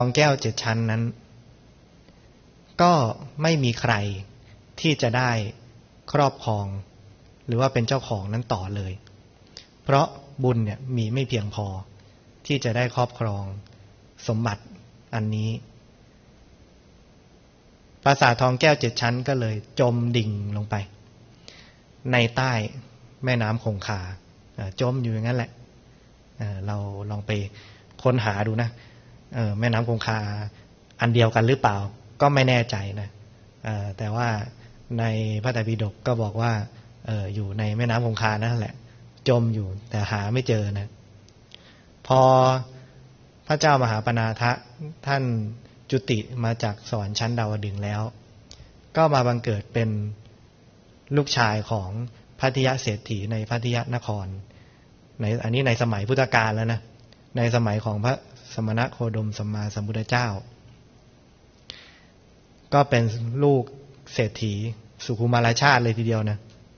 องแก้ว7ชั้นนั้นก็ไม่มีใครที่จะได้ครอบครองหรือว่าเป็นเจ้าของนั้นต่อเลยเพราะบุญเนี่ยมีไม่เพียงพอที่จะได้ครอบครองสมบัติอันนี้ปราสาททองแก้ว7ชั้นก็เลยจมดิ่งลงไปในใต้แม่น้ำคงคาจมอยู่อย่างนั้นแหละเราลองไปค้นหาดูนะแม่น้ำคงคาอันเดียวกันหรือเปล่าก็ไม่แน่ใจนะแต่ว่าในพระไตรปิฎกก็บอกว่าอยู่ในแม่น้ำคงคานั่นแหละจมอยู่แต่หาไม่เจอนะพอพระเจ้ามหาปณาทะท่านจุติมาจากสวรรค์ชั้นดาวดึงส์แล้วก็มาบังเกิดเป็นลูกชายของพัทยเศรษฐีในพัทยนครในอันนี้ในสมัยพุทธกาลแล้วนะในสมัยของพระสมณโคดมสัมมาสัมพุทธเจ้าก็เป็นลูกเศรษฐีสุขุมารชาติเลยทีเดียวนะ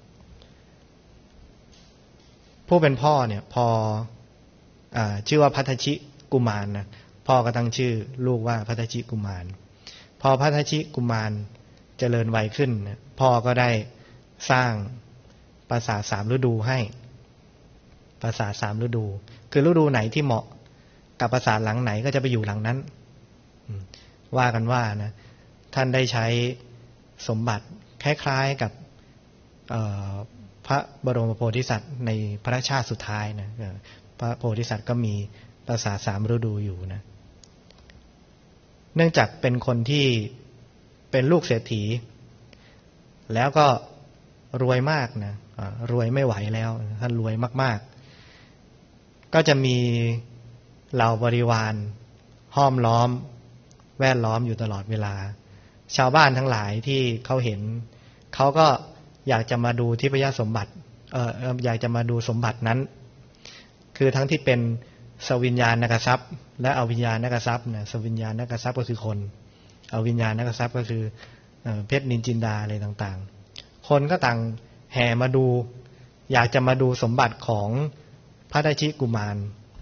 ผู้เป็นพ่อเนี่ยพอชื่อว่าพัทชิกุมารนะพ่อก็ตั้งชื่อลูกว่าพัทชิกุมารพอพัทชิกุมารเจริญวัยขึ้นนะพ่อก็ได้สร้างปราสาท3ฤดูให้ปราสาท3ฤดูคือฤดูไหนที่เหมาะกับปราสาทหลังไหนก็จะไปอยู่หลังนั้นว่ากันว่านะท่านได้ใช้สมบัติคล้ายๆกับพระบรมโพธิสัตว์ในพระชาติสุดท้ายนะพระโพธิสัตว์ก็มีปราสาท3ฤดูอยู่นะเนื่องจากเป็นคนที่เป็นลูกเศรษฐีแล้วก็รวยมากนะรวยไม่ไหวแล้วท่านรวยมากๆก็จะมีเหล่าบริวารห้อมล้อมแวดล้อมอยู่ตลอดเวลาชาวบ้านทั้งหลายที่เขาเห็นเขาก็อยากจะมาดูทิพยสมบัติอยากจะมาดูสมบัตินั้นคือทั้งที่เป็นสวิญญาณกทรัพย์และอวิญญาณกทรัพย์นะสวิญญาณกทรัพย์ก็คือคนอวิญญาณกทรัพย์ก็คือเพชรนินจินดาอะไรต่างๆคนก็ต่างแห่มาดูอยากจะมาดูสมบัติของพระทัชชิกุมาร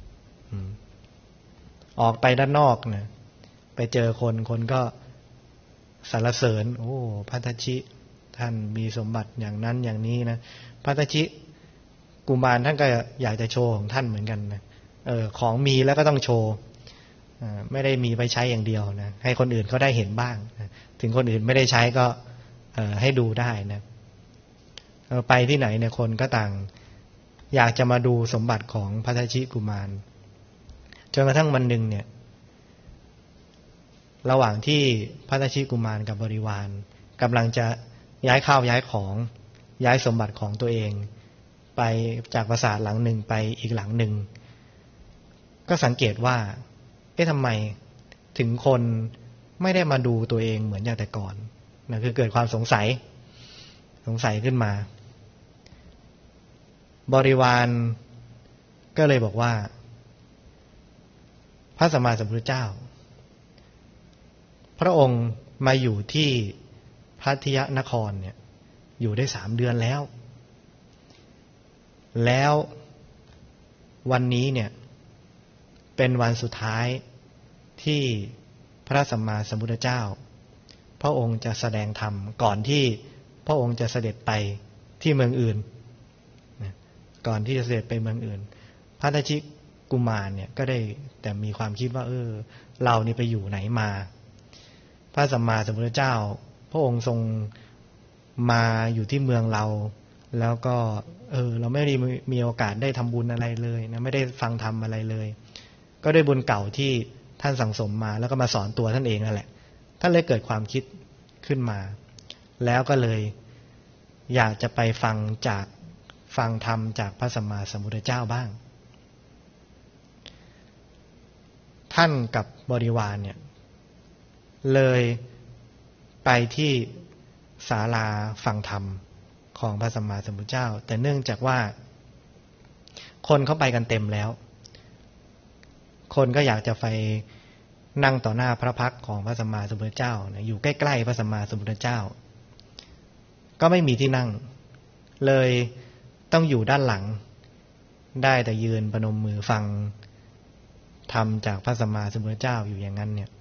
ออกไปด้านนอกนะไปเจอคนก็สรรเสริญโอ้พระทัชชิท่านมีสมบัติอย่างนั้นอย่างนี้นะพระทัชชิกุมารท่านก็อยากจะโชว์ของท่านเหมือนกันนะของมีแล้วก็ต้องโชว์ไม่ได้มีไปใช้อย่างเดียวนะให้คนอื่นเขาได้เห็นบ้างถึงคนอื่นไม่ได้ใช้ก็ให้ดูได้นะไปที่ไหนเนี่ยคนก็ต่างอยากจะมาดูสมบัติของพระทัชชิกุมารจนกระทั่งวันหนึ่งเนี่ยระหว่างที่พระทัชชิกุมารกับบริวารกำลังจะย้ายข้าวย้ายของย้ายสมบัติของตัวเองไปจากปราสาทหลังหนึ่งไปอีกหลังหนึ่งก็สังเกตว่าทำไมถึงคนไม่ได้มาดูตัวเองเหมือนอย่างแต่ก่อนนะคือเกิดความสงสัยขึ้นมาบริวารก็เลยบอกว่าพระสัมมาสัมพุทธเจ้าพระองค์มาอยู่ที่พัทยนครเนี่ยอยู่ได้3 เดือนแล้ววันนี้เนี่ยเป็นวันสุดท้ายที่พระสัมมาสัมพุทธเจ้าพระองค์จะแสดงธรรมก่อนที่พระองค์จะเสด็จไปที่เมืองอื่นก่อนที่จะเสด็จไปเมืองอื่นพระทัชชิกุมารเนี่ยก็ได้แต่มีความคิดว่าเรานี่ไปอยู่ไหนมาพระสัมมาสัมพุทธเจ้าพระองค์ทรงมาอยู่ที่เมืองเราแล้วก็เราไม่ได้มีโอกาสได้ทำบุญอะไรเลยนะไม่ได้ฟังธรรมอะไรเลยก็ได้บุญเก่าที่ท่านสั่งสมมาแล้วก็มาสอนตัวท่านเองนั่นแหละท่านเลยเกิดความคิดขึ้นมาแล้วก็เลยอยากจะไปฟังธรรมจากพระสัมมาสัมพุทธเจ้าบ้างท่านกับบริวารเนี่ยเลยไปที่ศาลาฟังธรรมของพระสัมมาสัมพุทธเจ้าแต่เนื่องจากว่าคนเข้าไปกันเต็มแล้วคนก็อยากจะไปนั่งต่อหน้าพระพักตร์ของพระสัมมาสัมพุทธเจ้าอยู่ใกล้ๆพระสัมมาสัมพุทธเจ้าก็ไม่มีที่นั่งเลยต้องอยู่ด้านหลังได้แต่ยืนประนมมือฟังธรรมจากพระสัมมาสัมพุทธเจ้าอยู่อย่างนั้นเนี่ย